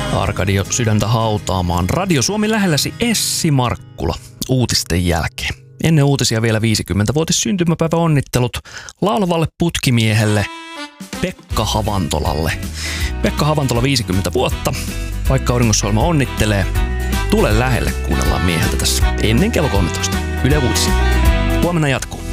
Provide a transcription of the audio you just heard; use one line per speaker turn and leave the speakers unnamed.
Arkadio sydäntä hautaamaan. Radio Suomi lähelläsi Essi Markkula uutisten jälkeen. Ennen uutisia vielä 50-vuotis syntymäpäiväonnittelut laulavalle putkimiehelle Pekka Havantolalle. Pekka Havantola 50 vuotta. Vaikka auringossa onnittelee, tule lähelle, kuunnellaan mieheltä tässä ennen kello 13. Yle Uutisia. Huomenna jatkuu.